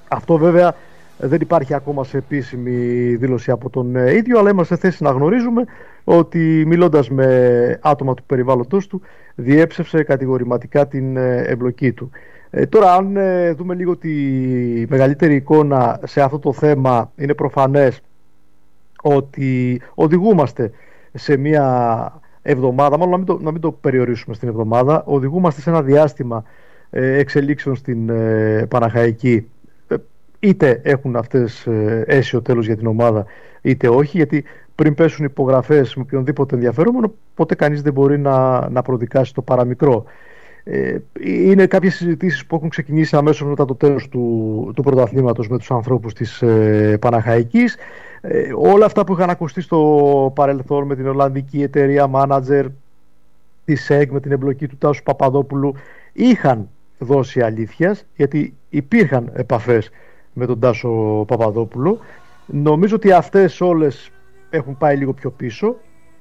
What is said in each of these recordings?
Αυτό βέβαια δεν υπάρχει ακόμα σε επίσημη δήλωση από τον ίδιο, αλλά είμαστε θέση να γνωρίζουμε ότι μιλώντας με άτομα του περιβάλλοντος του διέψευσε κατηγορηματικά την εμπλοκή του. Τώρα αν δούμε λίγο τη μεγαλύτερη εικόνα σε αυτό το θέμα, είναι προφανές ότι οδηγούμαστε σε μια εβδομάδα, μάλλον να μην το περιορίσουμε στην εβδομάδα, οδηγούμαστε σε ένα διάστημα εξελίξεων στην Παναχαϊκή. Είτε έχουν αυτές αίσιο τέλος για την ομάδα, είτε όχι, γιατί πριν πέσουν υπογραφές με οποιονδήποτε ενδιαφερόμενο, ποτέ κανείς δεν μπορεί να προδικάσει το παραμικρό. Είναι κάποιες συζητήσεις που έχουν ξεκινήσει αμέσως μετά το τέλος του πρωταθλήματος με τους ανθρώπους της Παναχαϊκής. Όλα αυτά που είχαν ακουστεί στο παρελθόν με την Ολλανδική εταιρεία μάνατζερ της ΣΕΚ, με την εμπλοκή του Τάσου Παπαδόπουλου, είχαν δώσει αλήθειας, γιατί υπήρχαν επαφές με τον Τάσο Παπαδόπουλο. Νομίζω ότι αυτές όλες έχουν πάει λίγο πιο πίσω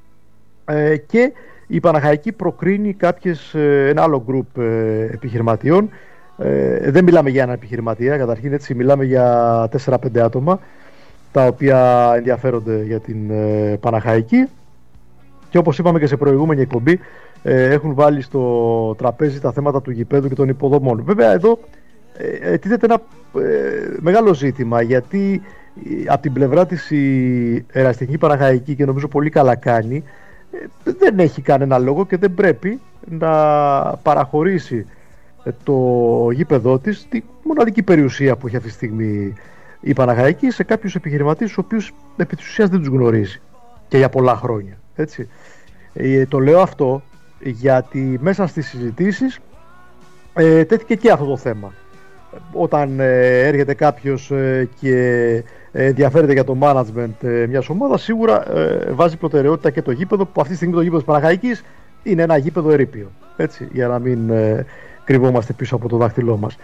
και η Παναχαϊκή προκρίνει ένα άλλο γκρουπ επιχειρηματιών. Δεν μιλάμε για ένα επιχειρηματία, καταρχήν, έτσι, μιλάμε για 4-5 άτομα τα οποία ενδιαφέρονται για την Παναχαϊκή και όπως είπαμε και σε προηγούμενη εκπομπή, έχουν βάλει στο τραπέζι τα θέματα του γηπέδου και των υποδομών. Βέβαια εδώ τίθεται ένα μεγάλο ζήτημα, γιατί από την πλευρά της η Ερασιτεχνική Παναχαϊκή, και νομίζω πολύ καλά κάνει, δεν έχει κανένα λόγο και δεν πρέπει να παραχωρήσει το γήπεδό της, τη μοναδική περιουσία που έχει αυτή τη στιγμή η Παναχαϊκή, σε κάποιους επιχειρηματίες τους οποίους επί της ουσίας δεν τους γνωρίζει και για πολλά χρόνια, έτσι. Το λέω αυτό γιατί μέσα στις συζητήσεις τέθηκε και αυτό το θέμα. Όταν έρχεται κάποιος και ενδιαφέρεται για το management μιας ομάδας, σίγουρα βάζει προτεραιότητα και το γήπεδο, που αυτή τη στιγμή το γήπεδο της Παναχαϊκής είναι ένα γήπεδο ερείπιο, έτσι, για να μην κρυβόμαστε πίσω από το δάχτυλό μας.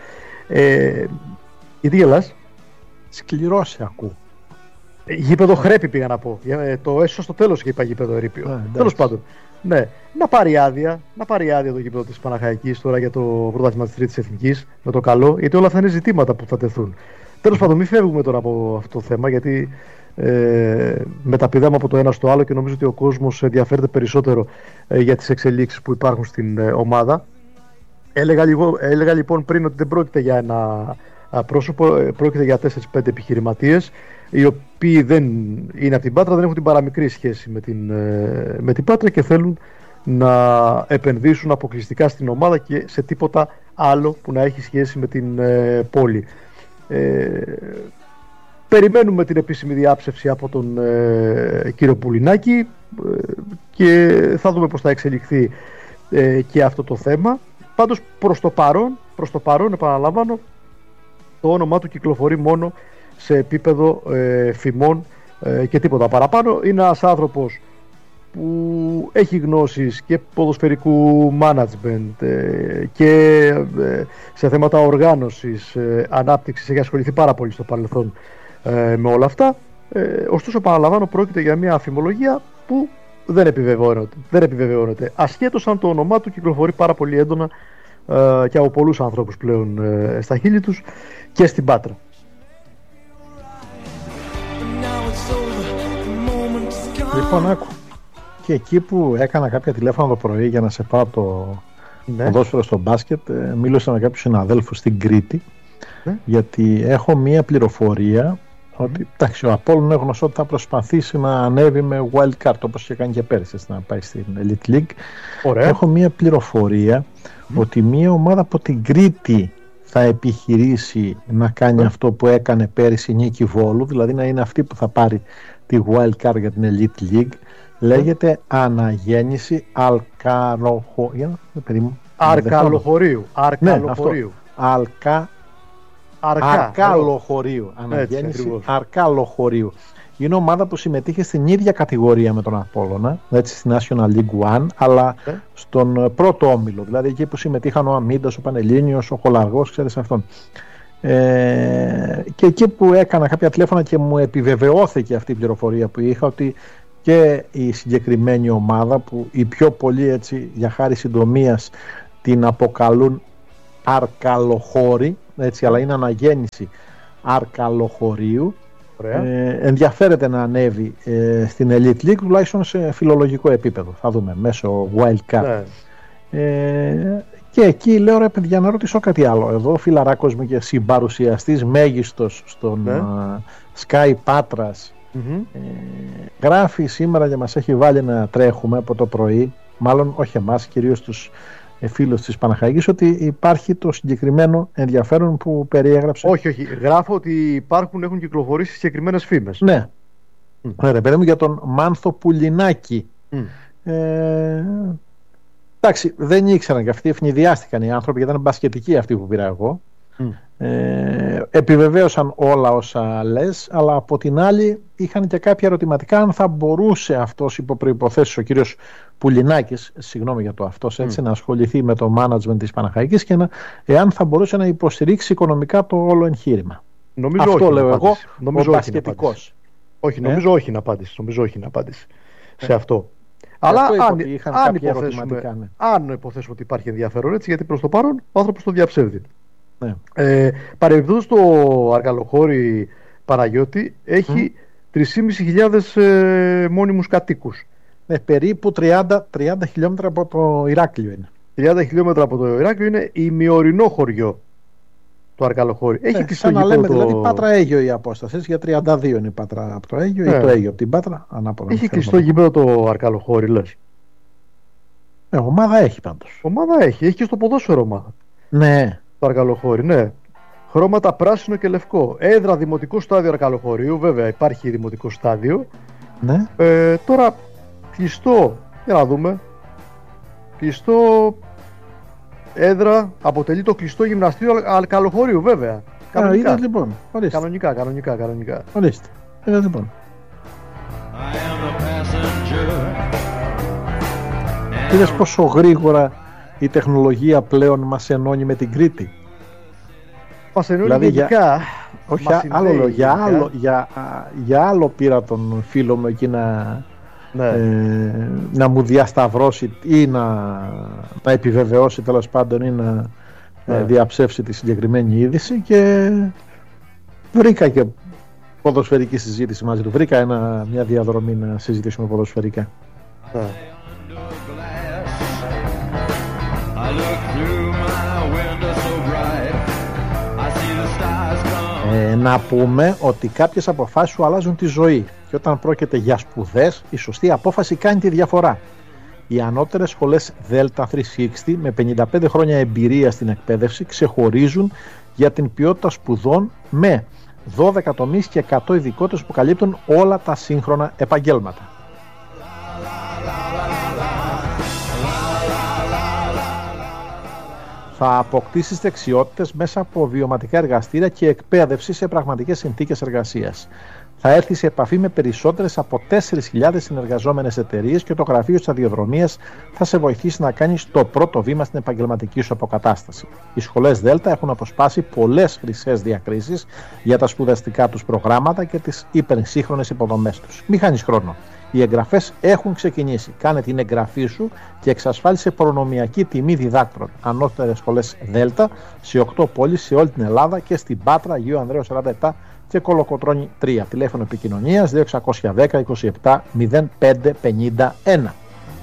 Γιατί γελάς? Σκληρώσει ακούω. Γήπεδο χρέπη πήγα να πω. Το έσω στο τέλος και είπα γήπεδο ερείπιο. Τέλος πάντων. Ναι, να πάρει άδεια το γήπεδο της Παναχαϊκής τώρα για το πρωτάθλημα της Τρίτης Εθνικής, με το καλό, γιατί όλα αυτά είναι ζητήματα που θα τεθούν. Τέλος πάντων, μην φεύγουμε τώρα από αυτό το θέμα, γιατί μεταπηδάμε από το ένα στο άλλο και νομίζω ότι ο κόσμος ενδιαφέρεται περισσότερο για τις εξελίξεις που υπάρχουν στην ομάδα. Έλεγα λοιπόν πριν ότι δεν πρόκειται για ένα πρόσωπο, πρόκειται για 4-5 επιχειρηματίες, οι οποίοι δεν είναι από την Πάτρα, δεν έχουν την παραμικρή σχέση με την Πάτρα και θέλουν να επενδύσουν αποκλειστικά στην ομάδα και σε τίποτα άλλο που να έχει σχέση με την πόλη. Περιμένουμε την επίσημη διάψευση από τον κύριο Πουλινάκη και θα δούμε πώς θα εξελιχθεί και αυτό το θέμα. Πάντως προς το παρόν, επαναλαμβάνω, το όνομά του κυκλοφορεί μόνο σε επίπεδο φημών και τίποτα παραπάνω. Είναι ένας άνθρωπος που έχει γνώσεις και ποδοσφαιρικού management και σε θέματα οργάνωσης, ανάπτυξης, έχει ασχοληθεί πάρα πολύ στο παρελθόν με όλα αυτά. Ωστόσο, επαναλαμβάνω, πρόκειται για μια αφημολογία που δεν επιβεβαιώνεται, ασχέτως αν το όνομά του κυκλοφορεί πάρα πολύ έντονα και από πολλούς ανθρώπους πλέον στα χείλη τους και στην Πάτρα. Λοιπόν, άκου. Και εκεί που έκανα κάποια τηλέφωνα το πρωί για να σε πάω από το ποδόσφαιρο στο μπάσκετ, μίλησα με κάποιους συναδέλφους στην Κρήτη, γιατί έχω μία πληροφορία ότι εντάξει, ο Απόλλων είναι γνωστό ότι θα προσπαθήσει να ανέβει με wild card, όπως είχε κάνει και πέρυσι, να πάει στην Elite League. Ωραία. Έχω μία πληροφορία ότι μία ομάδα από την Κρήτη θα επιχειρήσει να κάνει αυτό που έκανε πέρυσι η Νίκη Βόλου, δηλαδή να είναι αυτή που θα πάρει τη wild card για την Elite League. Λέγεται Αναγέννηση Αρκαλοχωρίου. Αρκαλοχωρίου. Αναγέννηση Αρκαλοχωρίου. Είναι ομάδα που συμμετείχε στην ίδια κατηγορία με τον Απόλλωνα, έτσι, στη National League One, αλλά στον πρώτο όμιλο, δηλαδή εκεί που συμμετείχαν ο Αμίντας, ο Πανελλήνιος, ο Χολαργός, ξέρεις αυτόν. Και εκεί που έκανα κάποια τηλέφωνα και μου επιβεβαιώθηκε αυτή η πληροφορία που είχα, ότι και η συγκεκριμένη ομάδα, που οι πιο πολλοί, έτσι, για χάρη συντομίας την αποκαλούν Αρκαλοχώρη, έτσι, αλλά είναι Αναγέννηση Αρκαλοχωρίου. Ενδιαφέρεται να ανέβει στην Elite League, τουλάχιστον σε φιλολογικό επίπεδο. Θα δούμε μέσω Wildcard. Και εκεί λέω, ρε παιδιά, να ρωτήσω κάτι άλλο. Εδώ ο φιλαράκος μου και συμπαρουσιαστής μέγιστος στον Sky Patras γράφει σήμερα και μας έχει βάλει να τρέχουμε από το πρωί, μάλλον όχι εμάς, κυρίως τους φίλους της Παναχαϊκής, ότι υπάρχει το συγκεκριμένο ενδιαφέρον που περιέγραψε. Όχι, γράφω ότι έχουν κυκλοφορήσει συγκεκριμένες φήμες. Ναι. Ρε παιδί μου, για τον Μάνθο Πουλινάκη. Εντάξει, δεν ήξεραν και αυτοί, ευνηδιάστηκαν οι άνθρωποι, γιατί ήταν μπασκετικοί αυτοί που πήρα εγώ. Επιβεβαίωσαν όλα όσα λες, αλλά από την άλλη είχαν και κάποια ερωτηματικά αν θα μπορούσε αυτός, υπό προϋποθέσεις, ο κύριος Πουλινάκης, συγγνώμη για το αυτός, έτσι, να ασχοληθεί με το management της Παναχαϊκής και εάν θα μπορούσε να υποστηρίξει οικονομικά το όλο εγχείρημα. Νομίζω αυτό όχι, λέω εγώ, νομίζω ο μπασκετικός. Όχι, νομίζω όχι να απάντηση. Σε αυτό. Αλλά αν υποθέσουμε ότι υπάρχει ενδιαφέρον, έτσι, γιατί προς το παρόν ο άνθρωπος το διαψεύδει. Παρεμπιπτόντως, το Αρκαλοχώρι, Παναγιώτη, έχει 3.500 μόνιμους κατοίκους. Περίπου 30 χιλιόμετρα από το Ηράκλειο είναι. 30 χιλιόμετρα από το Ηράκλειο είναι ημιορεινό χωριό το Αρκαλοχώρι. Έχει κλειστό γήπεδο. Λέμε δηλαδή Πάτρα-Αίγιο η απόσταση, για 32 είναι η Πάτρα από το Αίγιο ή το Αίγιο από την Πάτρα. Ανάποδα. Έχει κλειστό γήπεδο το Αρκαλοχώρι, λες? Ομάδα έχει πάντως. Ομάδα έχει και στο ποδόσφαιρο ομάδα. Ναι. Το Αρκαλοχώρι, ναι. Χρώματα πράσινο και λευκό. Έδρα δημοτικό στάδιο Αρκαλοχωρίου. Βέβαια υπάρχει δημοτικό στάδιο. Ναι. Τώρα κλειστό. Για να δούμε. Κλειστό έδρα. Αποτελεί το κλειστό γυμναστήριο Αρκαλοχωρίου, βέβαια. Κανονικά. Λοιπόν. Κανονικά. Ορίστε. Λοιπόν. Είδες πόσο γρήγορα η τεχνολογία πλέον μας ενώνει με την Κρήτη. Μας ενώνει δηλαδή γενικά. Όχι, άλλο λέω, για άλλο πήρα τον φίλο μου εκεί να μου διασταυρώσει ή να επιβεβαιώσει, τέλος πάντων, ή να διαψεύσει τη συγκεκριμένη είδηση, και βρήκα και ποδοσφαιρική συζήτηση μαζί του. Βρήκα μια διαδρομή να συζητήσουμε ποδοσφαιρικά. Να πούμε ότι κάποιες αποφάσεις σου αλλάζουν τη ζωή, και όταν πρόκειται για σπουδές, η σωστή απόφαση κάνει τη διαφορά. Οι ανώτερες σχολές Delta 360 με 55 χρόνια εμπειρία στην εκπαίδευση ξεχωρίζουν για την ποιότητα σπουδών, με 12 τομείς και 100 ειδικότητες που καλύπτουν όλα τα σύγχρονα επαγγέλματα. Θα αποκτήσεις δεξιότητες μέσα από βιωματικά εργαστήρια και εκπαίδευση σε πραγματικές συνθήκες εργασίας. Θα έρθεις σε επαφή με περισσότερες από 4.000 συνεργαζόμενες εταιρείες και το γραφείο της σταδιοδρομίας θα σε βοηθήσει να κάνεις το πρώτο βήμα στην επαγγελματική σου αποκατάσταση. Οι σχολές Delta έχουν αποσπάσει πολλές χρυσές διακρίσεις για τα σπουδαστικά τους προγράμματα και τις υπερσύγχρονες υποδομές τους. Μη χάνεις χρόνο. Οι εγγραφές έχουν ξεκινήσει. Κάνε την εγγραφή σου και εξασφάλισε προνομιακή τιμή διδάκτρων. Ανώτερες σχολές Delta σε 8 πόλεις σε όλη την Ελλάδα και στην Πάτρα, Αγίου Ανδρέου 47 και Κολοκοτρώνη 3. Τηλέφωνο επικοινωνίας 2610 27 05 51.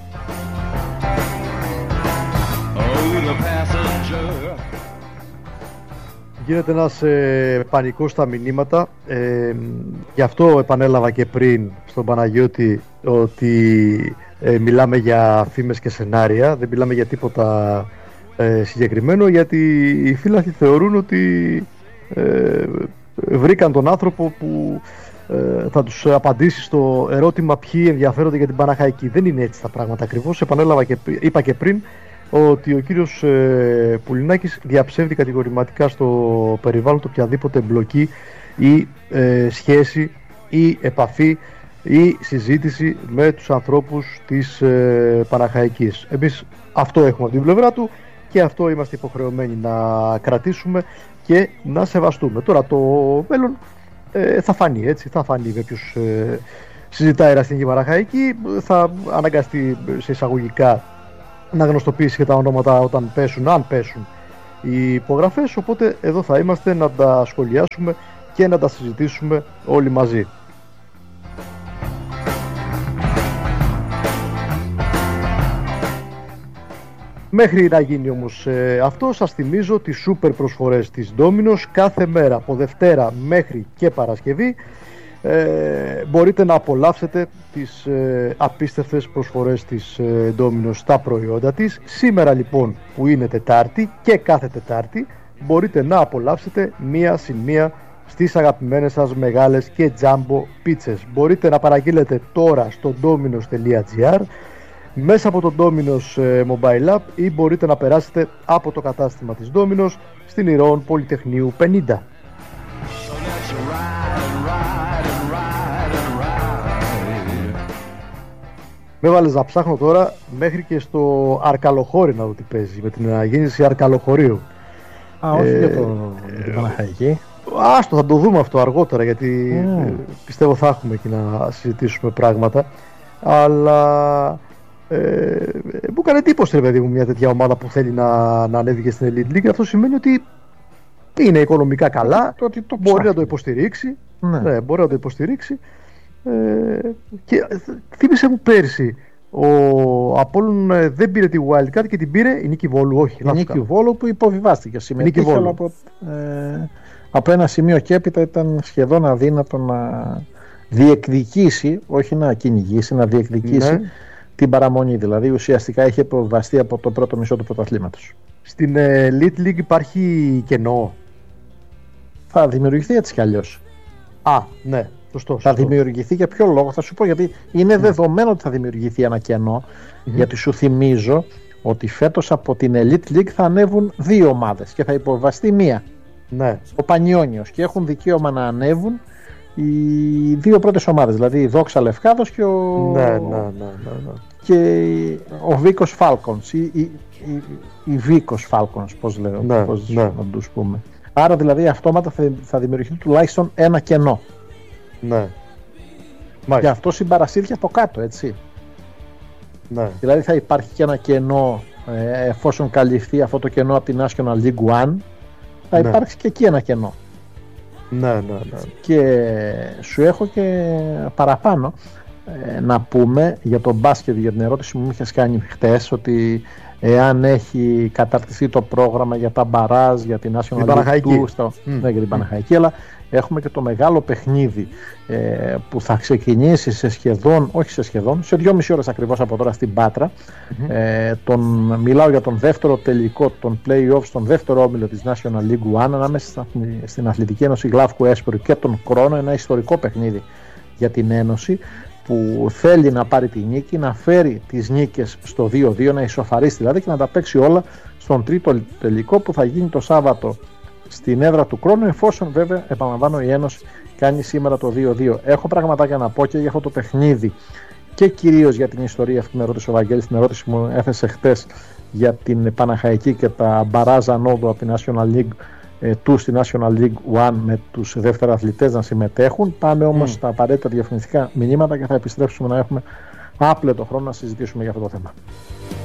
Γίνεται ένας πανικός στα μηνύματα, γι' αυτό επανέλαβα και πριν στον Παναγιώτη ότι μιλάμε για φήμες και σενάρια, δεν μιλάμε για τίποτα συγκεκριμένο, γιατί οι φύλακοι θεωρούν ότι βρήκαν τον άνθρωπο που θα τους απαντήσει στο ερώτημα ποιοι ενδιαφέρονται για την Παναχαϊκή. Δεν είναι έτσι τα πράγματα ακριβώς. Επανέλαβα και είπα και πριν ότι ο κύριος Πουλινάκης διαψεύδει κατηγορηματικά στο περιβάλλον του οποιαδήποτε εμπλοκή ή σχέση ή επαφή ή συζήτηση με τους ανθρώπους της Παναχαϊκής. Εμείς αυτό έχουμε από την πλευρά του και αυτό είμαστε υποχρεωμένοι να κρατήσουμε και να σεβαστούμε. Τώρα το μέλλον θα φανεί, έτσι, θα φανεί με ποιους συζητάει η Ραστινική Παναχαϊκή, θα αναγκαστεί σε εισαγωγικά να γνωστοποιήσει και τα ονόματα όταν πέσουν, αν πέσουν οι υπογραφές, οπότε εδώ θα είμαστε να τα σχολιάσουμε και να τα συζητήσουμε όλοι μαζί. Μέχρι να γίνει όμως αυτό, σας θυμίζω τις σούπερ προσφορές της Domino's κάθε μέρα από Δευτέρα μέχρι και Παρασκευή. Μπορείτε να απολαύσετε τις απίστευτες προσφορές της Domino's στα προϊόντα της. Σήμερα λοιπόν που είναι Τετάρτη και κάθε Τετάρτη μπορείτε να απολαύσετε μία συν μία στις αγαπημένες σας μεγάλες και jumbo πίτσες. Μπορείτε να παραγγείλετε τώρα στο dominos.gr μέσα από το Domino's Mobile App ή μπορείτε να περάσετε από το κατάστημα της Domino's στην Ηρώων Πολυτεχνείου 50. Με βάλες να ψάχνω τώρα μέχρι και στο Αρκαλοχώρι να δω τι παίζει, με την αναγέννηση Αρκαλοχωρίου. Όχι για την Παναχαϊκή. Άστο, θα το δούμε αυτό αργότερα, γιατί πιστεύω θα έχουμε εκεί να συζητήσουμε πράγματα. Αλλά μου έκανε εντύπωση, ρε παιδί μου, μια τέτοια ομάδα που θέλει να ανέβει και στην Elite League. Αυτό σημαίνει ότι είναι οικονομικά καλά, μπορεί να το υποστηρίξει. Ναι, μπορεί να το υποστηρίξει. Και θύμισε μου πέρσι ο Απόλλων δεν πήρε τη Wildcard και την πήρε η Νίκη Βόλου. Όχι, η Νίκη Βόλου που υποβιβάστηκε. Συμμετείχε, αλλά από ένα σημείο και έπειτα ήταν σχεδόν αδύνατο να διεκδικήσει, όχι να κυνηγήσει, να διεκδικήσει την παραμονή. Δηλαδή ουσιαστικά είχε υποβιβαστεί από το πρώτο μισό του πρωταθλήματος. Στην Elite League υπάρχει κενό. Θα δημιουργηθεί έτσι κι αλλιώς. Ναι. Σωστό. Θα δημιουργηθεί για ποιο λόγο, θα σου πω, γιατί είναι δεδομένο ότι θα δημιουργηθεί ένα κενό, γιατί σου θυμίζω ότι φέτος από την Elite League θα ανέβουν 2 ομάδες και θα υποβιβαστεί μία. Ναι. Ο Πανιόνιος, και έχουν δικαίωμα να ανέβουν οι 2 πρώτες ομάδες, δηλαδή η Δόξα Λευκάδος και και ο Βίκος Falcons η Βίκος Falcons, πώς λέω, να τους πούμε. Άρα δηλαδή αυτόματα θα δημιουργηθεί τουλάχιστον ένα κενό. Ναι. Και αυτό συμπαρασύρθηκε από κάτω, έτσι. Ναι. Δηλαδή θα υπάρχει και ένα κενό, εφόσον καλυφθεί αυτό το κενό από την National League One, θα υπάρξει και εκεί ένα κενό. Ναι. Και σου έχω και παραπάνω να πούμε για το μπάσκετ, για την ερώτηση που μου είχες κάνει χτες, ότι εάν έχει καταρτιστεί το πρόγραμμα για τα μπαράζ, για την National League 2, για την Παναχαϊκή, αλλά έχουμε και το μεγάλο παιχνίδι που θα ξεκινήσει σε 2,5 ώρες ακριβώς από τώρα στην Πάτρα. Μιλάω για τον δεύτερο τελικό των play-offs, τον δεύτερο όμιλο της National League One, ανάμεσα στην Αθλητική Ένωση Γλαύκου Έσπορου και τον Κρόνο. Ένα ιστορικό παιχνίδι για την Ένωση, που θέλει να πάρει τη νίκη, να φέρει τις νίκες στο 2-2, να ισοφαρίσει δηλαδή και να τα παίξει όλα στον τρίτο τελικό που θα γίνει το Σάββατο στην έδρα του Κρόνου, εφόσον βέβαια, επαναλαμβάνω, η Ένωση κάνει σήμερα το 2-2. Έχω πραγματάκια να πω και για αυτό το παιχνίδι και κυρίως για την ιστορία. Αυτή με ρώτησε ο Βαγγέλης, την ερώτηση μου έθεσε χτες για την Παναχαϊκή και τα μπαράζ ανόδου από την National League 2 στη National League 1 με τους δεύτερα αθλητές να συμμετέχουν. Πάμε όμως στα απαραίτητα διαφημιστικά μηνύματα και θα επιστρέψουμε να έχουμε άπλετο χρόνο να συζητήσουμε για αυτό το θέμα.